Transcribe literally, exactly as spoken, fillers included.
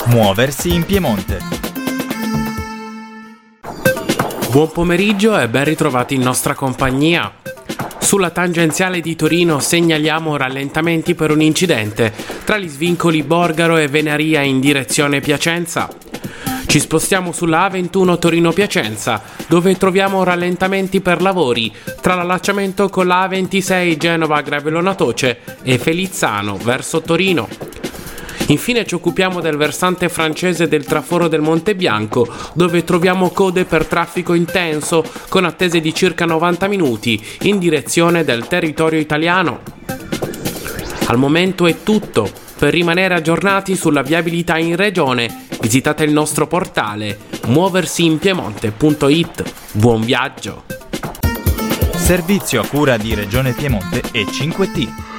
Muoversi in Piemonte. Buon pomeriggio e ben ritrovati in nostra compagnia. Sulla tangenziale di Torino segnaliamo rallentamenti per un incidente tra gli svincoli Borgaro e Venaria in direzione Piacenza. Ci spostiamo sulla A ventuno Torino-Piacenza, dove troviamo rallentamenti per lavori tra l'allacciamento con la A ventisei Genova-Gravelona-Toce e Felizzano verso Torino. Infine ci occupiamo del versante francese del traforo del Monte Bianco, dove troviamo code per traffico intenso con attese di circa novanta minuti in direzione del territorio italiano. Al momento è tutto. Per rimanere aggiornati sulla viabilità in regione, visitate il nostro portale muoversi in piemonte punto it. Buon viaggio! Servizio a cura di Regione Piemonte e cinque T.